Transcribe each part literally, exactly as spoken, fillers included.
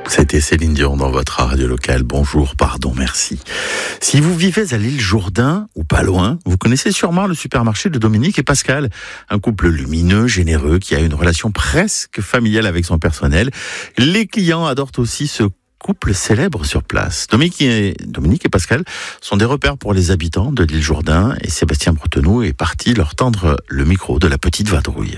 C'était Céline Dion dans votre radio locale. Bonjour, pardon, merci. Si vous vivez à l'île Jourdain, ou pas loin, vous connaissez sûrement le supermarché de Dominique et Pascal. Un couple lumineux, généreux, qui a une relation presque familiale avec son personnel. Les clients adorent aussi ce couple célèbre sur place. Dominique et, Dominique et Pascal sont des repères pour les habitants de l'île Jourdain et Sébastien Bretonneau est parti leur tendre le micro de la petite vadrouille.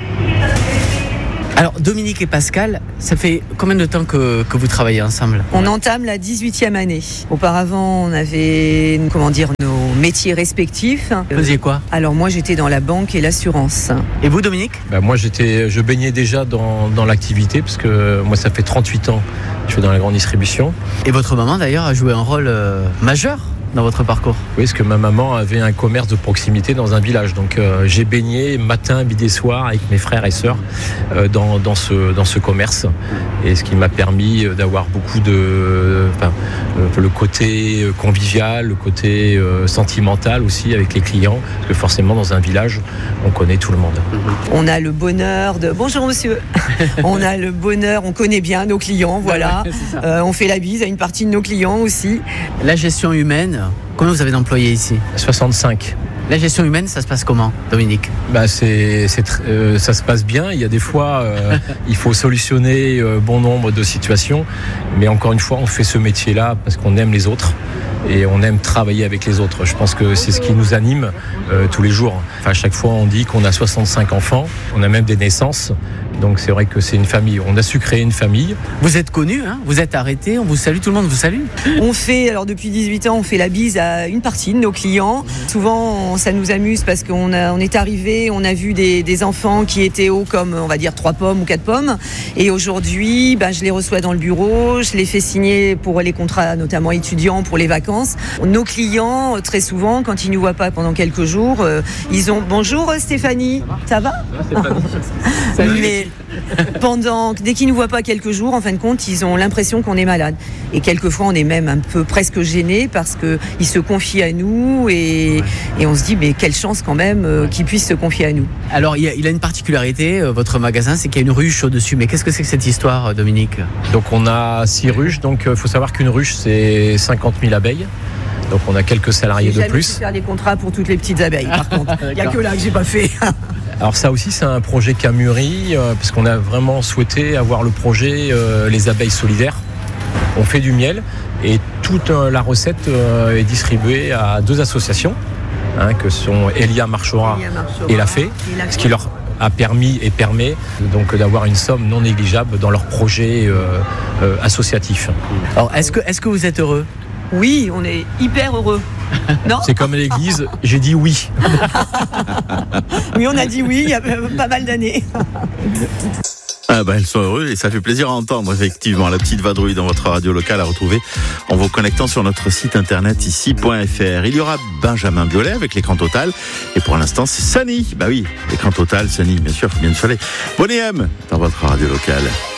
Alors Dominique et Pascal, ça fait combien de temps que, que vous travaillez ensemble ? On entame la dix-huitième année. Auparavant, on avait, comment dire, nos métiers respectifs. Vous faisiez quoi ? Alors moi, j'étais dans la banque et l'assurance. Et vous, Dominique ? Ben moi, j'étais, je baignais déjà dans, dans l'activité parce que moi, ça fait trente-huit ans que je suis dans la grande distribution. Et votre maman, d'ailleurs, a joué un rôle euh, majeur dans votre parcours ? Oui, parce que ma maman avait un commerce de proximité dans un village. Donc euh, j'ai baigné matin, midi, soir avec mes frères et sœurs euh, dans, dans, ce, dans ce commerce. Et ce qui m'a permis d'avoir beaucoup de... Enfin, euh, le côté convivial, le côté euh, sentimental aussi avec les clients. Parce que forcément, dans un village, on connaît tout le monde. On a le bonheur de... Bonjour monsieur. On a le bonheur, on connaît bien nos clients, voilà. Euh, on fait la bise à une partie de nos clients aussi. La gestion humaine, combien vous avez d'employés ici ? soixante-cinq. La gestion humaine, ça se passe comment, Dominique ? Bah c'est, c'est euh, ça se passe bien. Il y a des fois, euh, il faut solutionner euh, bon nombre de situations. Mais encore une fois, on fait ce métier-là parce qu'on aime les autres et on aime travailler avec les autres. Je pense que c'est ce qui nous anime euh, tous les jours. Enfin, à chaque fois, on dit qu'on a soixante-cinq enfants. On a même des naissances. Donc c'est vrai que c'est une famille. On a su créer une famille. Vous êtes connu, hein ? Vous êtes arrêté, on vous salue, tout le monde vous salue. On fait, alors depuis dix-huit ans, on fait la bise à une partie de nos clients. Souvent, on, ça nous amuse parce qu'on a, on est arrivé, on a vu des, des enfants qui étaient hauts comme, on va dire, trois pommes ou quatre pommes. Et aujourd'hui, ben, je les reçois dans le bureau, je les fais signer pour les contrats, notamment étudiants, pour les vacances. Nos clients, très souvent, quand ils ne nous voient pas pendant quelques jours, euh, ils ont « Bonjour Stéphanie, ça va ?» Ça va, Stéphanie. Mais pendant, dès qu'ils ne nous voient pas quelques jours, en fin de compte, ils ont l'impression qu'on est malade. Et quelquefois, on est même un peu presque gêné parce qu'ils se confient à nous et, et on se dit, mais quelle chance quand même euh, qu'ils puissent se confier à nous. Alors, il, y a, il a une particularité, euh, votre magasin, c'est qu'il y a une ruche au-dessus. Mais qu'est-ce que c'est que cette histoire, Dominique ? Donc, on a six ruches. Donc, il faut savoir qu'une ruche, c'est cinquante mille abeilles. Donc, on a quelques salariés j'ai de plus. J'ai jamais pu faire les contrats pour toutes les petites abeilles, par contre. Il n'y a que là que j'ai pas fait. Alors ça aussi, c'est un projet qui a mûri, euh, parce qu'on a vraiment souhaité avoir le projet euh, les abeilles solidaires. On fait du miel et toute euh, la recette euh, est distribuée à deux associations, hein, que sont Elia Marchora, Elia Marchora et La Fée, et La ce qui leur a permis et permet donc d'avoir une somme non négligeable dans leur projet euh, euh, associatif. Alors, est-ce que, est-ce que vous êtes heureux ? Oui, on est hyper heureux. Non ? C'est comme l'église, j'ai dit oui. Oui, on a dit oui il y a pas mal d'années. Ah ben, elles sont heureuses et ça fait plaisir à entendre, effectivement. La petite vadrouille dans votre radio locale à retrouver en vous connectant sur notre site internet ici point f r. Il y aura Benjamin Biolay avec l'écran total et pour l'instant c'est Sunny. Bah oui, l'écran total, Sunny, bien sûr, faut bien le soleil. Bonnet M dans votre radio locale.